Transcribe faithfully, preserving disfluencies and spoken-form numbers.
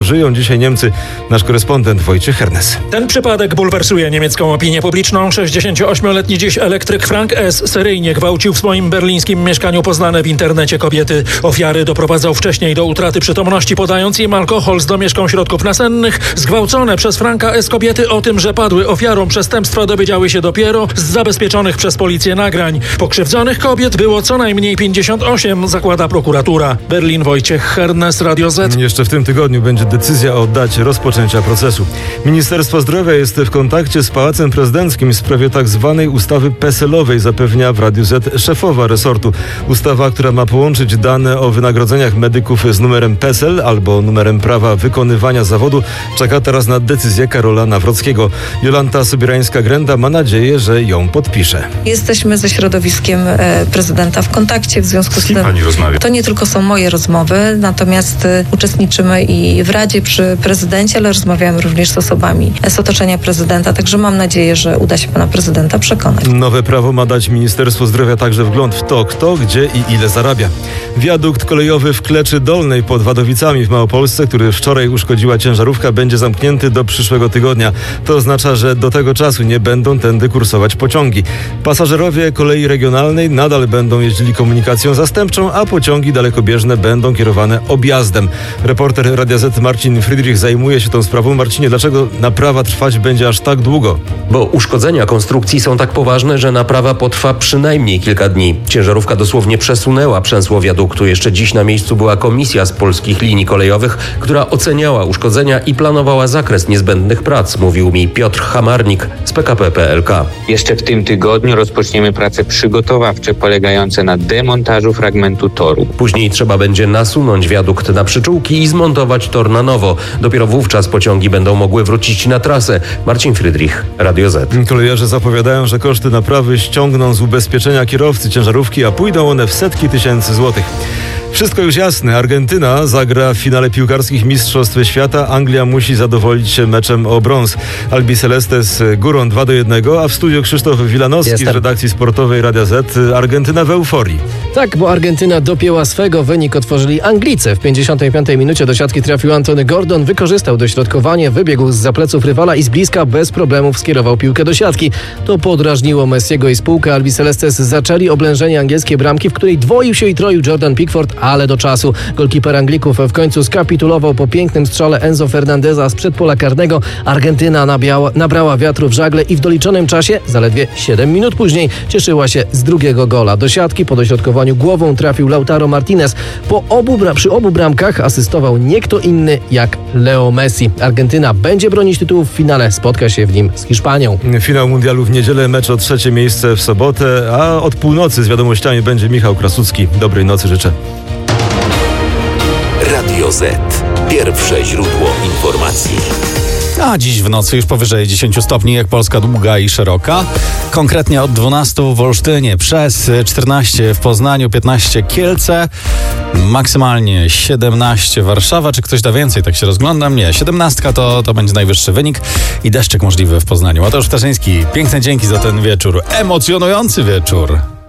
żyją dzisiaj Niemcy. Nasz korespondent Wojciech Hernes. Ten przypadek bulwersuje niemiecką opinię publiczną. sześćdziesięcioośmioletni dziś elektryk Frank S. seryjnie gwałcił w swoim berlińskim mieszkaniu poznane w internecie kobiety. Ofiary doprowadzał wcześniej do utraty przytomności, podając im alkohol z domieszką środków nasennych. Zgwałcone przez Franka S. kobiety o tym, że padły ofiarą przestępstwa, dowiedziały się dopiero z zabezpieczonych przez policję nagrań. Pokrzywdzonych kobiet było co najmniej pięćdziesiąt osiem, zakłada prokuratura. Berlin, Wojciech Hernes, Radio Z. Jeszcze w tym tygodniu będzie decyzja o dacie rozpoczęcia procesu. Ministerstwo Zdrowia jest w kontakcie z Pałacem Prezydenckim w sprawie tak zwanej ustawy peselowej, zapewnia w Radiu Z szefowa resortu. Ustawa, która ma połączyć dane o wynagrodzeniach medyków z numerem PESEL albo numerem prawa wykonywania zawodu, czeka teraz na decyzję Karola Nawrockiego. Jolanta Sobierańska-Grenda ma nadzieję, że ją podpisze. Jesteśmy ze środowiskiem e, prezydenta w kontakcie, w związku z, z tym pani rozmawia? To nie tylko są moje rozmowy, natomiast e, uczestniczymy i w Radzie przy prezydencie, ale rozmawiamy również z osobami z otoczenia prezydenta, także mam nadzieję, że uda się pana prezydenta przekonać. Nowe prawo ma dać Ministerstwu Zdrowia także wgląd w to, kto, gdzie i ile zarabia. Wiadukt kolejowy w Kleczy Dolnej pod Wadowicami w Małopolsce, który wczoraj uszkodziła ciężarówka, będzie zamknięty do przyszłego tygodnia. To oznacza, że do tego czasu nie będą tędy kursować pociągi. Pasażerowie kolei regionalnej nadal będą jeździli komunikacją zastępczą, a pociągi dalekobieżne będą kierowane objazdem. Reporter Radia Z Marcin Friedrich zajmuje się tą sprawą. Marcinie, dlaczego naprawa trwać będzie aż tak długo? Bo uszkodzenia konstrukcji są tak poważne, że naprawa potrwa przynajmniej kilka dni. Ciężarówka dosłownie przesunęła przęsło wiaduktu. Jeszcze dziś na miejscu była komisja z polskich linii kolejowych, która oceniała uszkodzenia i planowała zakres niezbędnych prac, mówił mi Piotr Hamarnik z P K P kropka P L K. Jeszcze w tym tygodniu rozpoczniemy prace przygotowawcze polegające na demontażu fragmentu toru. Później trzeba będzie nasunąć wiadukt na przyczółki i zmontować tor na nowo. Dopiero wówczas pociągi będą mogły wrócić na trasę. Marcin Friedrich, Radio Z. Kolejarze zapowiadają, że koszty naprawy ściągną z ubezpieczenia kierowcy ciężarówki, a pójdą one w setki tysięcy złotych. Wszystko już jasne. Argentyna zagra w finale piłkarskich Mistrzostw Świata. Anglia musi zadowolić się meczem o brąz. Albi Celeste z górą dwa do jednego, a w studiu Krzysztof Wilanowski Jestem. z redakcji sportowej Radia Z. Argentyna w euforii. Tak, bo Argentyna dopięła swego. Wynik otworzyli Anglicy. W pięćdziesiątej piątej minucie do siatki trafił Antony Gordon. Wykorzystał dośrodkowanie, wybiegł zza pleców rywala i z bliska bez problemów skierował piłkę do siatki. To podrażniło Messiego i spółkę. Albi Celestes zaczęli oblężenie angielskiej bramki, w której dwoił się i troił Jordan Pickford, ale do czasu. Golkiper Anglików w końcu skapitulował po pięknym strzale Enzo Fernandeza z przedpola karnego. Argentyna nabiała, nabrała wiatru w żagle i w doliczonym czasie, zaledwie siedem minut później, cieszyła się z drugiego gola. Do siatki po dośrodkowaniu głową trafił Lautaro Martinez. Po obu, przy obu bramkach asystował nie kto inny jak Leo Messi. Argentyna będzie bronić tytułu w finale. Spotka się w nim z Hiszpanią. Finał mundialu w niedzielę, mecz o trzecie miejsce w sobotę, a od północy z wiadomościami będzie Michał Krasucki. Dobrej nocy życzę. Radio Z. Pierwsze źródło informacji. A dziś w nocy już powyżej dziesięć stopni, jak Polska długa i szeroka. Konkretnie od dwunastu w Olsztynie, przez czternaście w Poznaniu, piętnaście Kielce, maksymalnie siedemnaście Warszawa. Czy ktoś da więcej? Tak się rozglądam. Nie, siedemnastka to, to będzie najwyższy wynik i deszczyk możliwy w Poznaniu. Mateusz Ptaszyński, piękne dzięki za ten wieczór. Emocjonujący wieczór.